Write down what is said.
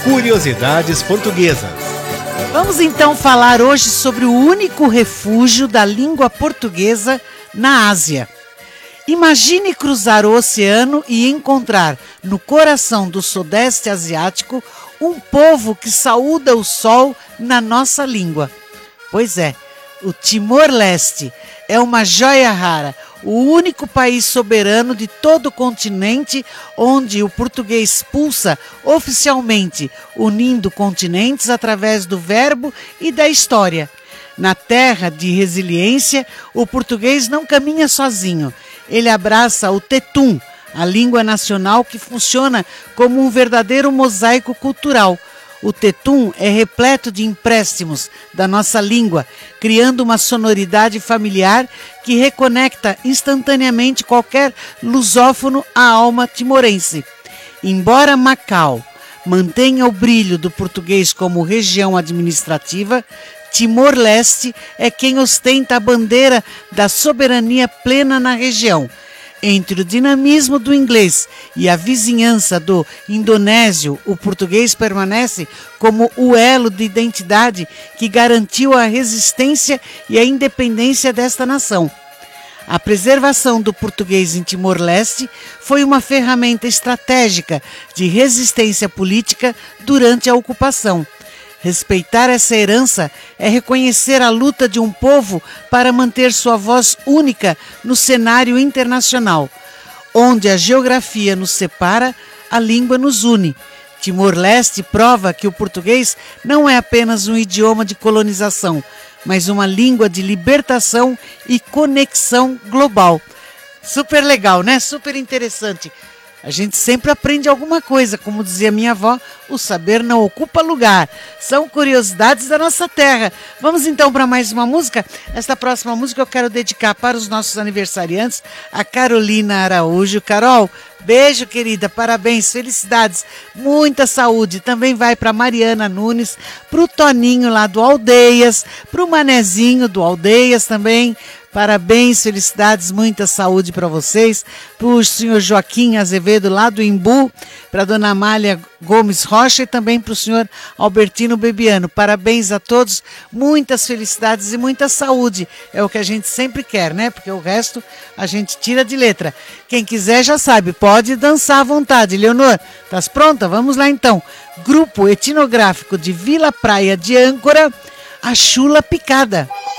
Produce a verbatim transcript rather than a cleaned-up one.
Curiosidades portuguesas. Vamos então falar hoje sobre o único refúgio da língua portuguesa na Ásia. Imagine cruzar o oceano e encontrar no coração do Sudeste Asiático um povo que saúda o sol na nossa língua. Pois é, o Timor-Leste é uma joia rara, o único país soberano de todo o continente onde o português pulsa oficialmente, unindo continentes através do verbo e da história. Na terra de resiliência, o português não caminha sozinho. Ele abraça o tetum, a língua nacional que funciona como um verdadeiro mosaico cultural. O tetum é repleto de empréstimos da nossa língua, criando uma sonoridade familiar que reconecta instantaneamente qualquer lusófono à alma timorense. Embora Macau mantenha o brilho do português como região administrativa, Timor-Leste é quem ostenta a bandeira da soberania plena na região. Entre o dinamismo do inglês e a vizinhança do indonésio, o português permanece como o elo de identidade que garantiu a resistência e a independência desta nação. A preservação do português em Timor-Leste foi uma ferramenta estratégica de resistência política durante a ocupação. Respeitar essa herança é reconhecer a luta de um povo para manter sua voz única no cenário internacional. Onde a geografia nos separa, a língua nos une. Timor-Leste prova que o português não é apenas um idioma de colonização, mas uma língua de libertação e conexão global. Super legal, né? Super interessante. A gente sempre aprende alguma coisa, como dizia minha avó, o saber não ocupa lugar. São curiosidades da nossa terra. Vamos então para mais uma música? Esta próxima música eu quero dedicar para os nossos aniversariantes, a Carolina Araújo. Carol, beijo querida, parabéns, felicidades, muita saúde. Também vai para Mariana Nunes, para o Toninho lá do Aldeias, para o Manezinho do Aldeias também. Parabéns, felicidades, muita saúde para vocês. Para o senhor Joaquim Azevedo, lá do Imbu, para a dona Amália Gomes Rocha e também para o senhor Albertino Bebiano. Parabéns a todos, muitas felicidades e muita saúde. É o que a gente sempre quer, né? Porque o resto a gente tira de letra. Quem quiser já sabe, pode dançar à vontade. Leonor, estás pronta? Vamos lá então. Grupo Etnográfico de Vila Praia de Âncora, a Chula Picada.